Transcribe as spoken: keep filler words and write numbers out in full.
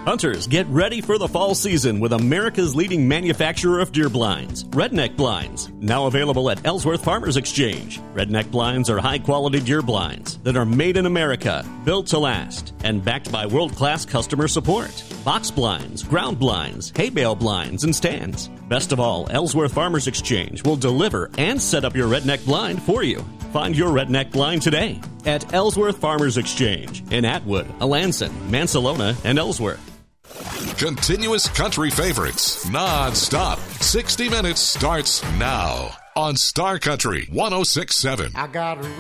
Hunters, get ready for the fall season with America's leading manufacturer of deer blinds, Redneck Blinds. Now available at Ellsworth Farmers Exchange. Redneck Blinds are high-quality deer blinds that are made in America, built to last, and backed by world-class customer support. Box blinds, ground blinds, hay bale blinds, and stands. Best of all, Ellsworth Farmers Exchange will deliver and set up your Redneck blind for you. Find your Redneck blind today at Ellsworth Farmers Exchange in Atwood, Alanson, Mansalona, and Ellsworth. Continuous country favorites, non-stop. sixty minutes starts now on Star Country one oh six point seven. I got a